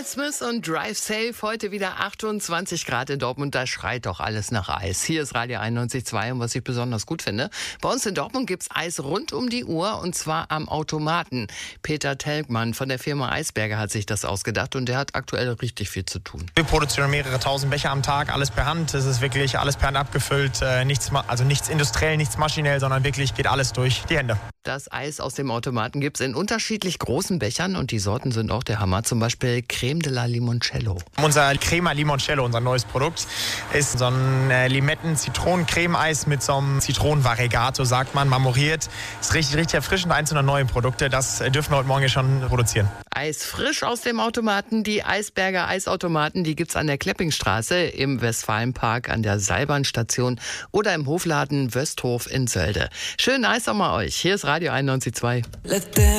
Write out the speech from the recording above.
Miles Smith und Drive Safe, heute wieder 28 Grad in Dortmund, da schreit doch alles nach Eis. Hier ist Radio 91.2 und was ich besonders gut finde, bei uns in Dortmund gibt's Eis rund um die Uhr und zwar am Automaten. Peter Telgmann von der Firma Eisberger hat sich das ausgedacht und der hat aktuell richtig viel zu tun. Wir produzieren mehrere tausend Becher am Tag, alles per Hand. Es ist wirklich alles per Hand abgefüllt, nichts industriell, nichts maschinell, sondern wirklich geht alles durch die Hände. Das Eis aus dem Automaten gibt's in unterschiedlich großen Bechern und die Sorten sind auch der Hammer. Zum Beispiel Creme de la Limoncello. Unser Crema Limoncello, unser neues Produkt, ist so ein Limetten-Zitronen-Creme-Eis mit so einem Zitronenvariegat, so sagt man, marmoriert. Ist richtig erfrischend, eins unserer neuen Produkte. Das dürfen wir heute Morgen schon produzieren. Eis frisch aus dem Automaten. Die Eisberger Eisautomaten, die gibt's an der Kleppingstraße, im Westfalenpark, an der Seilbahnstation oder im Hofladen Wösthof in Sölde. Schönen Eis auch mal euch. Hier ist Radio 91.2.